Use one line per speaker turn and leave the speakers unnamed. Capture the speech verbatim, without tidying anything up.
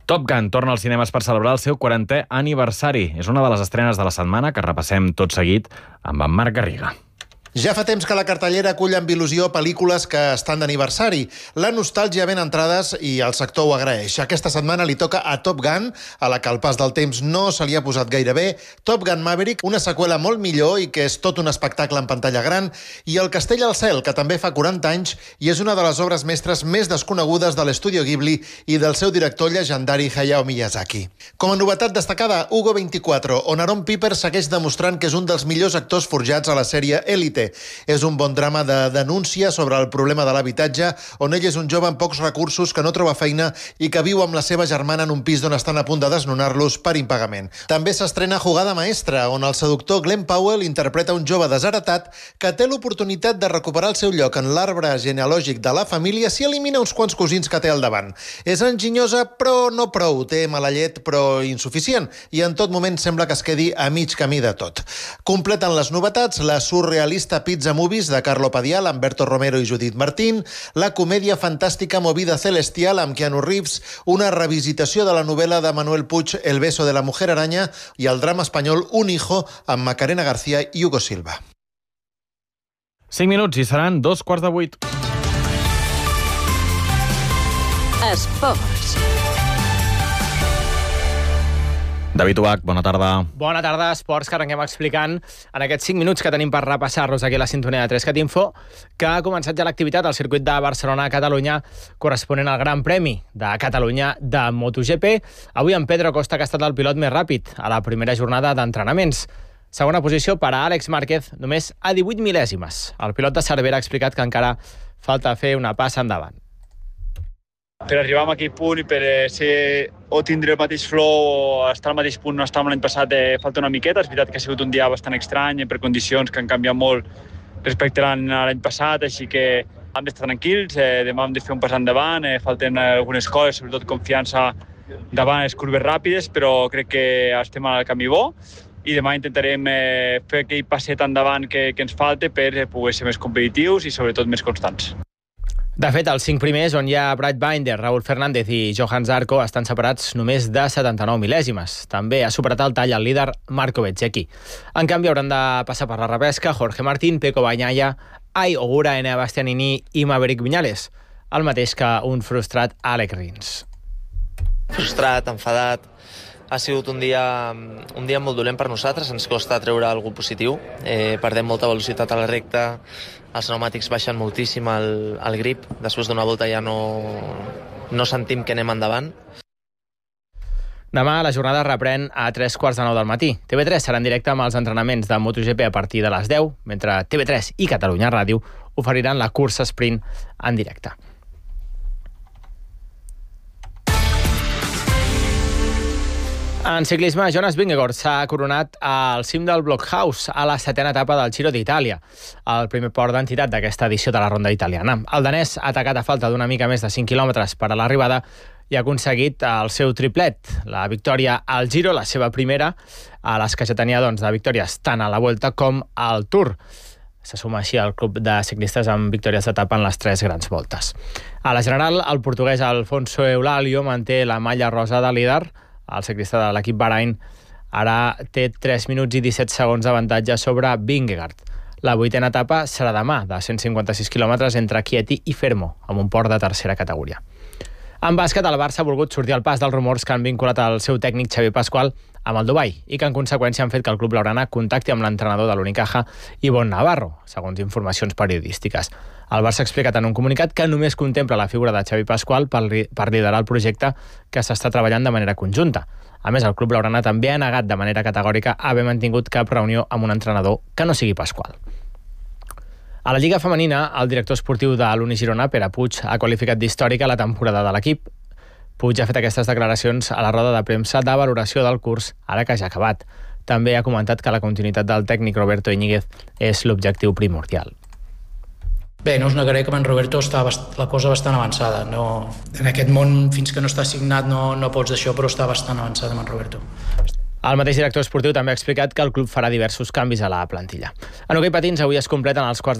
Top Gun torna als cinemes per celebrar el seu quarantè aniversari. És una de les estrenes de la setmana que repassem tot seguit amb en Marc Garriga.
Ja fa temps que la cartellera acull amb il·lusió pel·lícules que estan d'aniversari. La nostàlgia ven entrades i el sector ho agraeix. Aquesta setmana li toca a Top Gun, a la que el pas del temps no se li ha posat gaire bé, Top Gun Maverick, una seqüela molt millor i que és tot un espectacle en pantalla gran, i El castell al cel, que també fa quaranta anys i és una de les obres mestres més desconegudes de l'estudio Ghibli i del seu director llegendari Hayao Miyazaki. Com a novetat destacada, Hugo veinticuatro, on Aaron Piper segueix demostrant que és un dels millors actors forjats a la sèrie Élite. És un bon drama de denúncia sobre el problema de l'habitatge, on ell és un jove amb pocs recursos que no troba feina i que viu amb la seva germana en un pis d'on estan a punt de desnonar-los per impagament. També s'estrena Jugada maestra, on el seductor Glenn Powell interpreta un jove desheretat que té l'oportunitat de recuperar el seu lloc en l'arbre genealògic de la família si elimina uns quants cosins que té al davant. És enginyosa, però no prou. Té mala llet, però insuficient. I en tot moment sembla que es quedi a mig camí de tot. Completen les novetats la surrealista Pizza Movies de Carlo Padial amb Berto Romero i Judith Martín, la comèdia fantàstica Movida Celestial amb Keanu Reeves, una revisitació de la novel·la de Manuel Puig El beso de la mujer araña i el drama espanyol Un hijo amb Macarena García i Hugo Silva.
cinc minuts i seran dos quarts de vuit.
Esports.
David Ubach, bona tarda.
Bona tarda, esports, que arrenquem explicant en aquests cinc minuts que tenim per repassar-los aquí a la sintonia de tres cat Info, que ha començat ja l'activitat al circuit de Barcelona a Catalunya, corresponent al Gran Premi de Catalunya de MotoGP. Avui en Pedro Acosta, que ha estat el pilot més ràpid a la primera jornada d'entrenaments. Segona posició per a Àlex Márquez, només a divuit mil·lèsimes. El pilot de Cervera ha explicat que encara falta fer una passa endavant.
Per arribar a aquell punt i per ser o tindre el mateix flow o estar al mateix punt no estàvem l'any passat, eh, falta una miqueta. És veritat que ha sigut un dia bastant estrany per condicions que han canviat molt respecte a l'any passat, així que hem d'estar tranquils, eh, demà hem de fer un pas endavant, eh, falten algunes coses, sobretot confiança davant les curves ràpides, però crec que estem al camí bo i demà intentarem eh, fer aquell passet endavant que, que ens falta per eh, poder ser més competitius i sobretot més constants.
De fet, els cinc primers, on hi ha Brad Binder, Raúl Fernández i Johan Zarco, estan separats només de setanta-nou mil·lèsimes. També ha superat el tall el líder Marco Bezzecchi. En canvi, hauran de passar per la repesca Jorge Martín, Pecco Bagnaia, Ai Ogura, Enea Bastianini i Maverick Viñales, el mateix que un frustrat Alex Rins.
Frustrat, enfadat. Ha sigut un dia, un dia molt dolent per nosaltres, ens costa treure alguna positiu, eh, perdem molta velocitat a la recta, els pneumàtics baixen moltíssim el, el grip, després d'una volta ja no, no sentim que anem endavant.
Demà la jornada reprèn a tres quarts de nou del matí. T V tres serà en directe amb els entrenaments de MotoGP a partir de les deu, mentre T V tres i Catalunya Ràdio oferiran la cursa sprint en directe. En ciclisme, Jonas Vingegaard s'ha coronat al cim del Blockhaus a la setena etapa del Giro d'Itàlia, el primer port d'entitat d'aquesta edició de la ronda italiana. El danès ha atacat a falta d'una mica més de cinc quilòmetres per a l'arribada i ha aconseguit el seu triplet, la victòria al Giro, la seva primera, a les que ja tenia doncs, de victòries tant a la Vuelta com al Tour. Se suma així al club de ciclistes amb victòries d'etapa en les tres grans voltes. A la general, el portuguès Alfonso Eulalio manté la malla rosa de líder. El ciclista de l'equip Bahrain ara té tres minuts i disset segons d'avantatge sobre Vingegaard. La vuitena etapa serà demà, de cent cinquanta-sis quilòmetres entre Chieti i Fermo, amb un port de tercera categoria. En bàsquet, el Barça ha volgut sortir al pas dels rumors que han vinculat el seu tècnic Xavi Pascual amb el Dubai i que en conseqüència han fet que el club blaugrana contacti amb l'entrenador de l'Unicaja, Ivonne Navarro, segons informacions periodístiques. El Barça ha explicat en un comunicat que només contempla la figura de Xavi Pascual per, per liderar el projecte que s'està treballant de manera conjunta. A més, el club blaugrana també ha negat de manera categòrica haver mantingut cap reunió amb un entrenador que no sigui Pascual. A la Lliga Femenina, el director esportiu de l'Uni Girona, Pere Puig, ha qualificat d'històrica la temporada de l'equip. Puig ha fet aquestes declaracions a la roda de premsa de valoració del curs, ara que ja ha acabat. També ha comentat que la continuïtat del tècnic Roberto Íñiguez és l'objectiu primordial.
Bé, no us negaré que amb en Roberto està la cosa bastant avançada. No, en aquest món, fins que no està signat, no, no pots d'això, però està bastant avançada amb en Roberto.
El mateix director esportiu també ha explicat que el club farà diversos canvis a la plantilla. En hoquei patins, avui es completen els quarts